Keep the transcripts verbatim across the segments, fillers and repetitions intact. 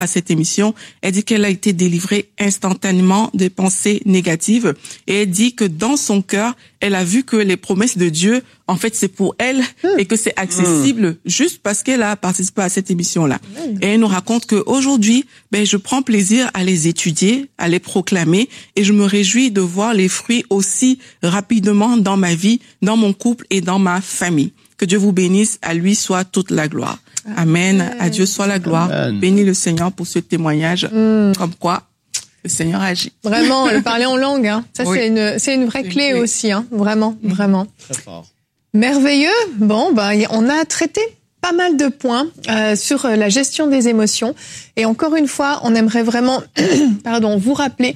à cette émission, elle dit qu'elle a été délivrée instantanément des pensées négatives et elle dit que dans son cœur, elle a vu que les promesses de Dieu, en fait, c'est pour elle mmh. et que c'est accessible mmh. juste parce qu'elle a participé à cette émission-là. Mmh. Et elle nous raconte qu'aujourd'hui, ben, je prends plaisir à les étudier, à les proclamer et je me réjouis de voir les fruits aussi rapidement dans ma vie, dans mon couple et dans ma famille. Que Dieu vous bénisse, à lui soit toute la gloire. Amen. Amen. À Dieu soit la gloire. Amen. Bénis le Seigneur pour ce témoignage, mmh. comme quoi le Seigneur agit. Vraiment, le parler en langue, hein. Ça oui. c'est une c'est une vraie c'est clé une clé. aussi, hein. Vraiment, mmh. vraiment. Très fort. Merveilleux. Bon, bah on a traité pas mal de points euh, sur la gestion des émotions et encore une fois, on aimerait vraiment, pardon, vous rappeler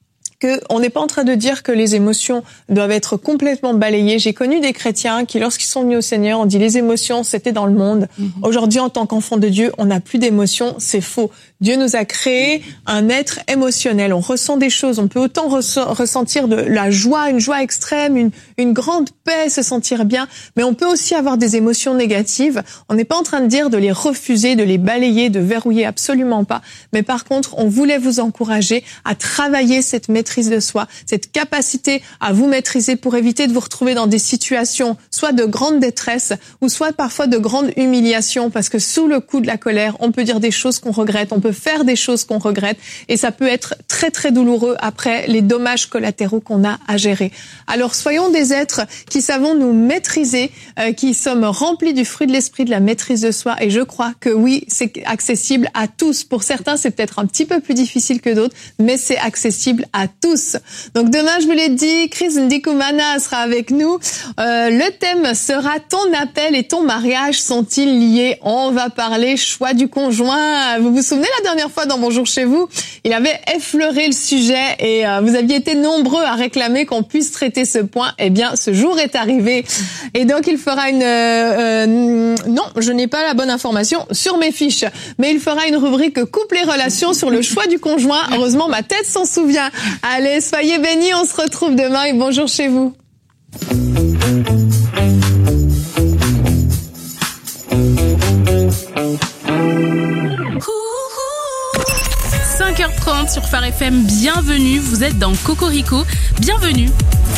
que on n'est pas en train de dire que les émotions doivent être complètement balayées. J'ai connu des chrétiens qui, lorsqu'ils sont venus au Seigneur, ont dit les émotions, c'était dans le monde. Mm-hmm. Aujourd'hui, en tant qu'enfant de Dieu, on n'a plus d'émotions. C'est faux. Dieu nous a créé un être émotionnel. On ressent des choses. On peut autant res- ressentir de la joie, une joie extrême, une, une grande paix, se sentir bien. Mais on peut aussi avoir des émotions négatives. On n'est pas en train de dire de les refuser, de les balayer, de verrouiller, absolument pas. Mais par contre, on voulait vous encourager à travailler cette maîtrise de soi, cette capacité à vous maîtriser pour éviter de vous retrouver dans des situations soit de grande détresse ou soit parfois de grande humiliation, parce que sous le coup de la colère, on peut dire des choses qu'on regrette, on peut faire des choses qu'on regrette et ça peut être très très douloureux après les dommages collatéraux qu'on a à gérer. Alors soyons des êtres qui savons nous maîtriser, euh, qui sommes remplis du fruit de l'esprit, de la maîtrise de soi, et je crois que oui, c'est accessible à tous. Pour certains, c'est peut-être un petit peu plus difficile que d'autres, mais c'est accessible à tous. Donc demain, je vous l'ai dit, Chris Ndikumana sera avec nous. Euh, le thème sera ton appel et ton mariage sont-ils liés? On va parler choix du conjoint. Vous vous souvenez la dernière fois dans Bonjour chez vous, il avait effleuré le sujet et euh, vous aviez été nombreux à réclamer qu'on puisse traiter ce point. Eh bien, ce jour est arrivé. Et donc, il fera une... Euh, euh, non, je n'ai pas la bonne information sur mes fiches, mais il fera une rubrique couple et relations sur le choix du conjoint. Heureusement, ma tête s'en souvient. Allez, soyez bénis, on se retrouve demain et bonjour chez vous. cinq heures trente sur Phare F M, bienvenue, vous êtes dans Cocorico, bienvenue.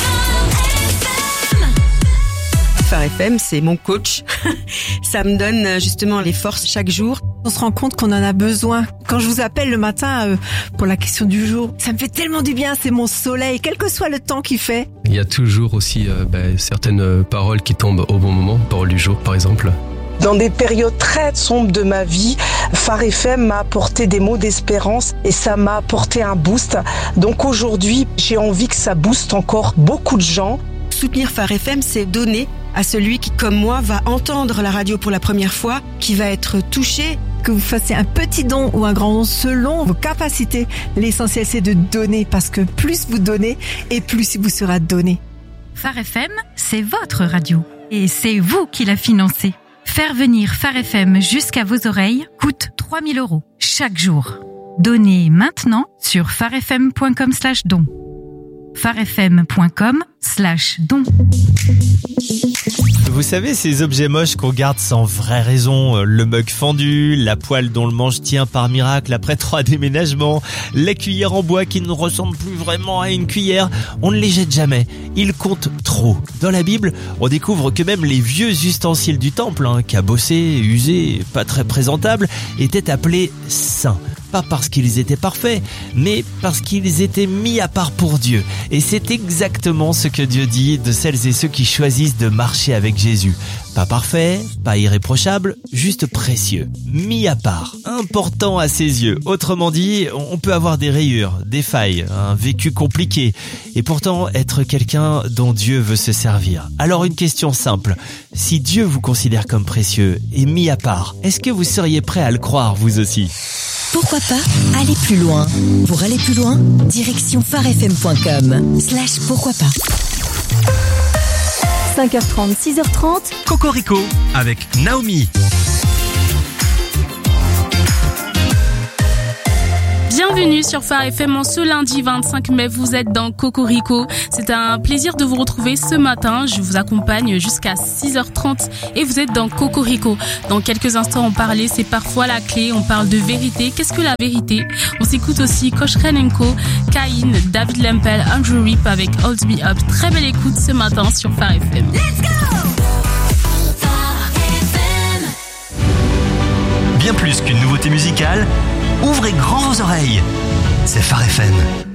Phare F M, c'est mon coach. Ça me donne justement les forces chaque jour. On se rend compte qu'on en a besoin. Quand je vous appelle le matin euh, pour la question du jour, ça me fait tellement du bien, c'est mon soleil, quel que soit le temps qu'il fait. Il y a toujours aussi euh, bah, certaines paroles qui tombent au bon moment, parole du jour par exemple. Dans des périodes très sombres de ma vie, Phare F M m'a apporté des mots d'espérance et ça m'a apporté un boost. Donc aujourd'hui, j'ai envie que ça booste encore beaucoup de gens. Soutenir Phare F M, c'est donner à celui qui, comme moi, va entendre la radio pour la première fois, qui va être touché. Que vous fassiez un petit don ou un grand don selon vos capacités. L'essentiel, c'est de donner parce que plus vous donnez et plus il vous sera donné. Phare F M, c'est votre radio et c'est vous qui la financez. Faire venir Phare F M jusqu'à vos oreilles coûte trois mille euros chaque jour. Donnez maintenant sur pharefm.com slash don. pharefm.com slash don. Vous savez, ces objets moches qu'on garde sans vraie raison, le mug fendu, la poêle dont le manche tient par miracle après trois déménagements, la cuillère en bois qui ne ressemble plus vraiment à une cuillère, on ne les jette jamais. Ils comptent trop. Dans la Bible, on découvre que même les vieux ustensiles du temple, hein, cabossés, usés, pas très présentables, étaient appelés saints. Pas parce qu'ils étaient parfaits, mais parce qu'ils étaient mis à part pour Dieu. Et c'est exactement ce que Dieu dit de celles et ceux qui choisissent de marcher avec Jésus. Pas parfait, pas irréprochable, juste précieux, mis à part, important à ses yeux. Autrement dit, on peut avoir des rayures, des failles, un vécu compliqué, et pourtant être quelqu'un dont Dieu veut se servir. Alors une question simple, si Dieu vous considère comme précieux et mis à part, est-ce que vous seriez prêt à le croire vous aussi ? Pourquoi pas aller plus loin? Pour aller plus loin, direction pharefm.com slash pourquoi pas. cinq heures trente, six heures trente. Cocorico avec Naomi. Bien Bienvenue sur Phare F M en ce lundi vingt-cinq mai, vous êtes dans Cocorico. C'est un plaisir de vous retrouver ce matin, je vous accompagne jusqu'à six heures trente et vous êtes dans Cocorico. Dans quelques instants, on parlait, c'est parfois la clé, on parle de vérité. Qu'est-ce que la vérité? On s'écoute aussi Cochran and Co, Caïn, David Lempel, Andrew Rip avec Hold Me Up. Très belle écoute ce matin sur Phare F M. Let's go! Bien plus qu'une nouveauté musicale, ouvrez grand vos oreilles. C'est Phare F M.